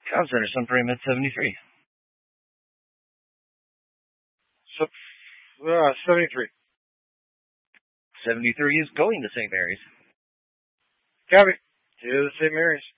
Comm Center, Sun Prime at 73. 73. 73 is going to St. Mary's. Copy. To the St. Mary's.